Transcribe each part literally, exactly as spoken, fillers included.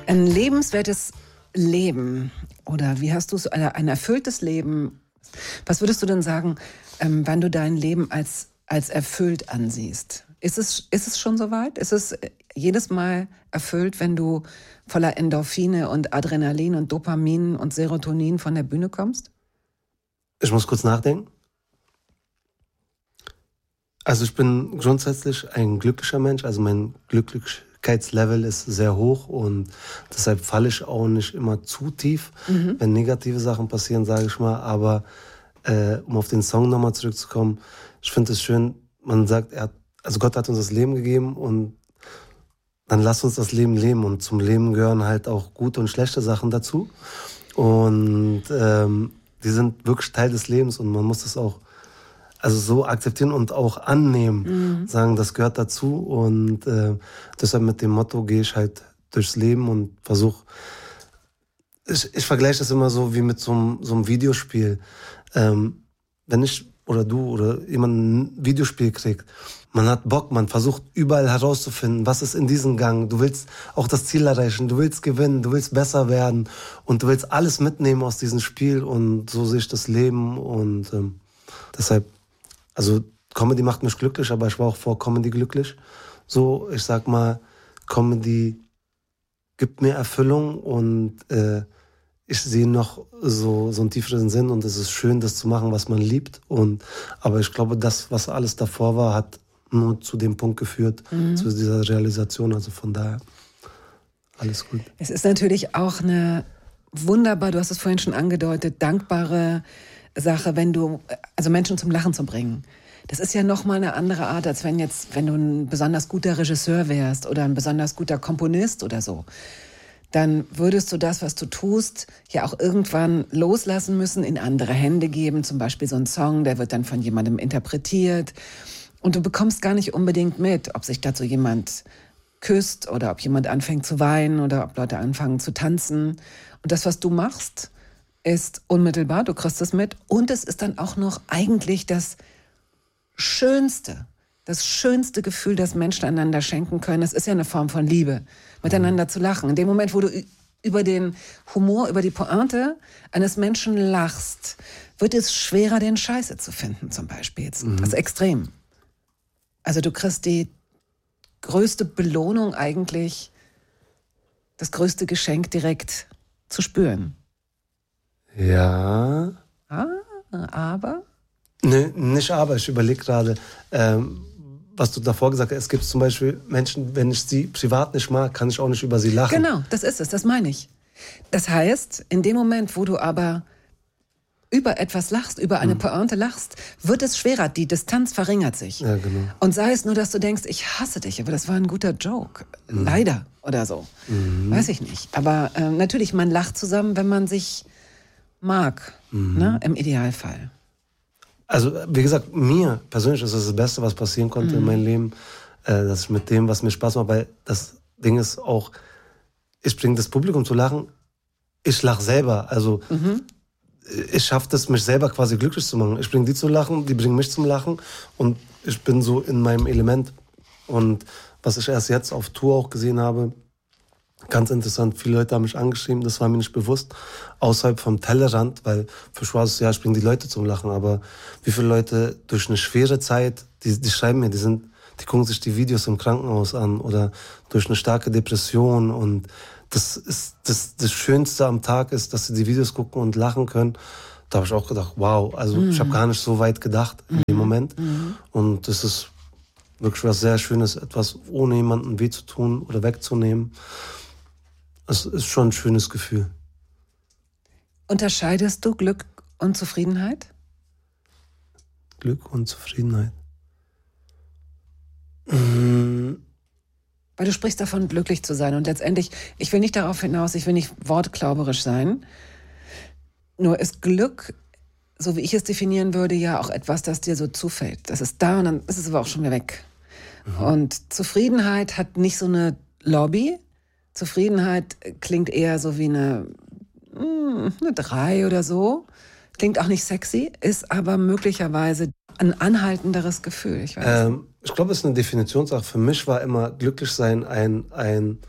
Ein lebenswertes Leben oder wie hast du es, ein erfülltes Leben, was würdest du denn sagen, ähm, wenn du dein Leben als, als erfüllt ansiehst? Ist es, ist es schon soweit? Ist es jedes Mal erfüllt, wenn du voller Endorphine und Adrenalin und Dopamin und Serotonin von der Bühne kommst? Ich muss kurz nachdenken. Also ich bin grundsätzlich ein glücklicher Mensch, also mein Glücklichkeitslevel ist sehr hoch und deshalb falle ich auch nicht immer zu tief, mhm. wenn negative Sachen passieren, sage ich mal. Aber äh, um auf den Song nochmal zurückzukommen, ich finde es schön, man sagt, er hat, also Gott hat uns das Leben gegeben und dann lass uns das Leben leben und zum Leben gehören halt auch gute und schlechte Sachen dazu und ähm, die sind wirklich Teil des Lebens und man muss das auch also so akzeptieren und auch annehmen, mhm. sagen, das gehört dazu und äh, deshalb mit dem Motto gehe ich halt durchs Leben und versuche, ich, ich vergleiche das immer so wie mit so einem, so einem Videospiel. Ähm, wenn ich oder du oder jemand ein Videospiel kriegt, man hat Bock, man versucht überall herauszufinden, was ist in diesem Gang. Du willst auch das Ziel erreichen, du willst gewinnen, du willst besser werden und du willst alles mitnehmen aus diesem Spiel und so sehe ich das Leben und ähm, deshalb, also Comedy macht mich glücklich, aber ich war auch vor Comedy glücklich. So, ich sag mal, Comedy gibt mir Erfüllung und äh, ich sehe noch so, so einen tieferen Sinn und es ist schön, das zu machen, was man liebt. Und, aber ich glaube, das, was alles davor war, hat nur zu dem Punkt geführt, mhm. zu dieser Realisation. Also von daher, alles gut. Es ist natürlich auch eine wunderbar, du hast es vorhin schon angedeutet, dankbare Sache, wenn du, also Menschen zum Lachen zu bringen. Das ist ja nochmal eine andere Art, als wenn jetzt, wenn du ein besonders guter Regisseur wärst oder ein besonders guter Komponist oder so. Dann würdest du das, was du tust, ja auch irgendwann loslassen müssen, in andere Hände geben. Zum Beispiel so ein Song, der wird dann von jemandem interpretiert. Und du bekommst gar nicht unbedingt mit, ob sich dazu jemand küsst oder ob jemand anfängt zu weinen oder ob Leute anfangen zu tanzen. Und das, was du machst, ist unmittelbar, du kriegst es mit. Und es ist dann auch noch eigentlich das Schönste, das schönste Gefühl, das Menschen einander schenken können. Es ist ja eine Form von Liebe, miteinander zu lachen. In dem Moment, wo du über den Humor, über die Pointe eines Menschen lachst, wird es schwerer, den Scheiße zu finden, zum Beispiel. Mhm. Das ist extrem. Also du kriegst die größte Belohnung eigentlich, das größte Geschenk direkt zu spüren. Ja. Ah, aber? Nee, nicht aber. Ich überlege gerade, ähm, was du davor gesagt hast. Es gibt zum Beispiel Menschen, wenn ich sie privat nicht mag, kann ich auch nicht über sie lachen. Genau, das ist es, das meine ich. Das heißt, in dem Moment, wo du aber über etwas lachst, über eine mhm. Pointe lachst, wird es schwerer, die Distanz verringert sich. Ja, genau. Und sei es nur, dass du denkst, ich hasse dich, aber das war ein guter Joke. Mhm. Leider oder so. Mhm. Weiß ich nicht. Aber äh, natürlich, man lacht zusammen, wenn man sich mag, mhm. ne? Im Idealfall. Also, wie gesagt, mir persönlich ist das das Beste, was passieren konnte mhm. in meinem Leben, äh, dass ich mit dem, was mir Spaß macht, weil das Ding ist auch, ich bringe das Publikum zu lachen, ich lache selber, also mhm. ich schaffe das, mich selber quasi glücklich zu machen. Ich bringe die zu lachen, die bringen mich zum Lachen und ich bin so in meinem Element. Und was ich erst jetzt auf Tour auch gesehen habe, ganz interessant, viele Leute haben mich angeschrieben, das war mir nicht bewusst, außerhalb vom Tellerrand, weil für Schwarz, ja, ich bringe die Leute zum Lachen, aber wie viele Leute durch eine schwere Zeit, die, die schreiben mir, die sind, die gucken sich die Videos im Krankenhaus an oder durch eine starke Depression und das ist, das, das Schönste am Tag ist, dass sie die Videos gucken und lachen können. Da habe ich auch gedacht, wow, also mhm. ich habe gar nicht so weit gedacht in dem Moment mhm. und das ist wirklich was sehr Schönes, etwas ohne jemanden weh zu tun oder wegzunehmen. Es ist schon ein schönes Gefühl. Unterscheidest du Glück und Zufriedenheit? Glück und Zufriedenheit. Mhm. Weil du sprichst davon, glücklich zu sein. Und letztendlich, ich will nicht darauf hinaus, ich will nicht wortklauberisch sein. Nur ist Glück, so wie ich es definieren würde, ja auch etwas, das dir so zufällt. Das ist da und dann ist es aber auch schon wieder weg. Mhm. Und Zufriedenheit hat nicht so eine Lobby. Zufriedenheit klingt eher so wie eine, eine drei oder so. Klingt auch nicht sexy, ist aber möglicherweise ein anhaltenderes Gefühl. Ich weiß ähm, ich glaube, es ist eine Definitionssache. Für mich war immer glücklich sein ein, ein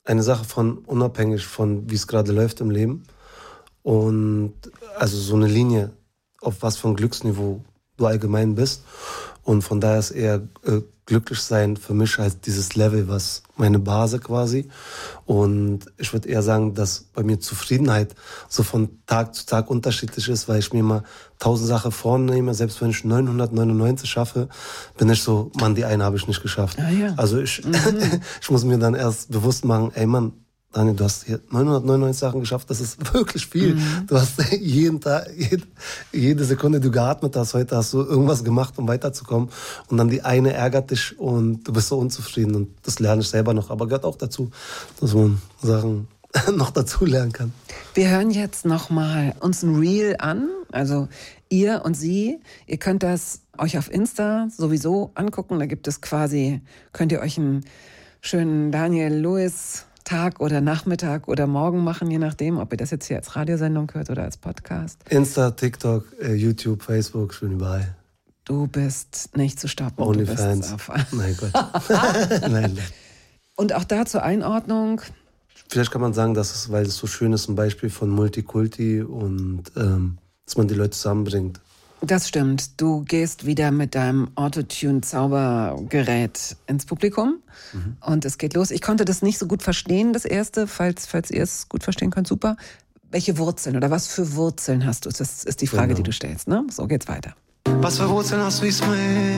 eine Sache von unabhängig von, wie es gerade läuft im Leben. Und also so eine Linie, auf was für ein Glücksniveau du allgemein bist. Und von daher ist eher äh, glücklich sein für mich halt dieses Level, was meine Basis quasi. Und ich würde eher sagen, dass bei mir Zufriedenheit so von Tag zu Tag unterschiedlich ist, weil ich mir immer tausend Sachen vornehme. Selbst wenn ich neunhundertneunundneunzig schaffe, bin ich so, Mann, die eine habe ich nicht geschafft. Ah, ja. Also ich, mhm. ich muss mir dann erst bewusst machen, ey Mann, Daniel, du hast hier neunhundertneunundneunzig Sachen geschafft, das ist wirklich viel. Mhm. Du hast jeden Tag, jede, jede Sekunde, die du geatmet hast, heute hast du irgendwas gemacht, um weiterzukommen. Und dann die eine ärgert dich und du bist so unzufrieden. Und das lerne ich selber noch, aber gehört auch dazu, dass man Sachen noch dazu lernen kann. Wir hören jetzt nochmal uns ein Reel an, also ihr und sie. Ihr könnt das euch auf Insta sowieso angucken, da gibt es quasi, könnt ihr euch einen schönen Daniel Lewis Tag oder Nachmittag oder Morgen machen, je nachdem, ob ihr das jetzt hier als Radiosendung hört oder als Podcast. Insta, TikTok, YouTube, Facebook, schon überall. Du bist nicht zu stoppen. OnlyFans. Nein, Gott. nein, nein. Und auch da zur Einordnung. Vielleicht kann man sagen, dass es, weil es so schön ist, ein Beispiel von Multikulti und ähm, dass man die Leute zusammenbringt. Das stimmt. Du gehst wieder mit deinem Autotune-Zaubergerät ins Publikum mhm. und es geht los. Ich konnte das nicht so gut verstehen, das erste. Falls, falls ihr es gut verstehen könnt, super. Welche Wurzeln oder was für Wurzeln hast du? Das ist die Frage, genau. die du stellst. Ne? So geht's weiter. Was für Wurzeln hast du, Ismail?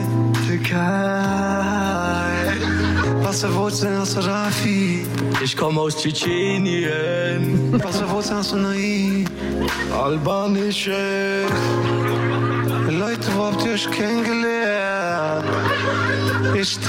Türkei. Was für Wurzeln hast du, Rafi? Ich komme aus Tschetschenien. Was für Wurzeln hast du, Naim? Albanische. Leute, wo habt ihr euch kennengelernt? Ich